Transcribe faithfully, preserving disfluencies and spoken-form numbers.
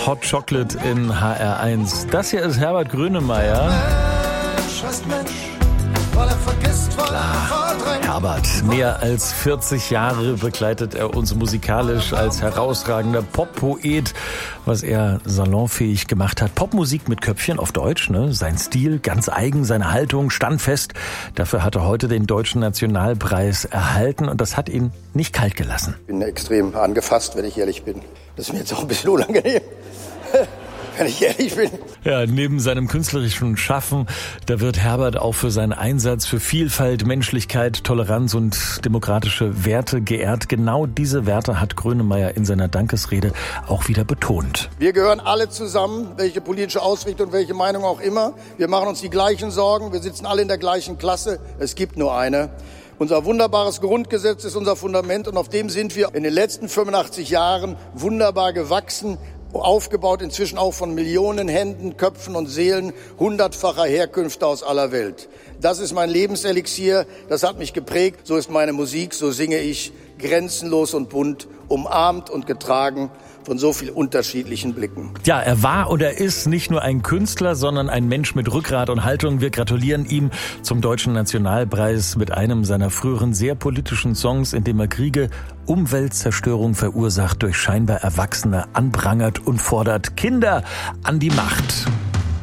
Hot Chocolate in H R eins. Das hier ist Herbert Grönemeyer. Mensch heißt Mensch, weil er vergisst, weil er verdrängt. Herbert, mehr als vierzig Jahre begleitet er uns musikalisch als herausragender Pop-Poet, was er salonfähig gemacht hat. Popmusik mit Köpfchen auf Deutsch, ne? Sein Stil ganz eigen, seine Haltung standfest. Dafür hat er heute den Deutschen Nationalpreis erhalten und das hat ihn nicht kalt gelassen. Ich bin extrem angefasst, wenn ich ehrlich bin. Das ist mir jetzt auch ein bisschen unangenehm. Wenn ich ehrlich bin. Ja, neben seinem künstlerischen Schaffen, da wird Herbert auch für seinen Einsatz für Vielfalt, Menschlichkeit, Toleranz und demokratische Werte geehrt. Genau diese Werte hat Grönemeyer in seiner Dankesrede auch wieder betont. Wir gehören alle zusammen, welche politische Ausrichtung, welche Meinung auch immer. Wir machen uns die gleichen Sorgen, wir sitzen alle in der gleichen Klasse. Es gibt nur eine. Unser wunderbares Grundgesetz ist unser Fundament und auf dem sind wir in den letzten fünfundachtzig Jahren wunderbar gewachsen. Aufgebaut inzwischen auch von Millionen Händen, Köpfen und Seelen hundertfacher Herkünfte aus aller Welt. Das ist mein Lebenselixier, das hat mich geprägt, so ist meine Musik, so singe ich, grenzenlos und bunt, umarmt und getragen von so vielen unterschiedlichen Blicken. Ja, er war und er ist nicht nur ein Künstler, sondern ein Mensch mit Rückgrat und Haltung. Wir gratulieren ihm zum Deutschen Nationalpreis mit einem seiner früheren sehr politischen Songs, in dem er Kriege, Umweltzerstörung verursacht durch scheinbar Erwachsene anprangert und fordert Kinder an die Macht.